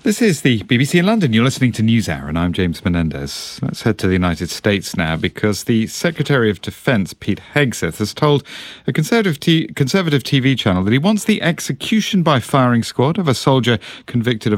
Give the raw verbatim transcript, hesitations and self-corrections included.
This is the B B C in London. You're listening to NewsHour, and I'm James Menendez. Let's head to the United States now, because the Secretary of Defense, Pete Hegseth, has told a conservative, t- conservative T V channel that he wants the execution by firing squad of a soldier convicted of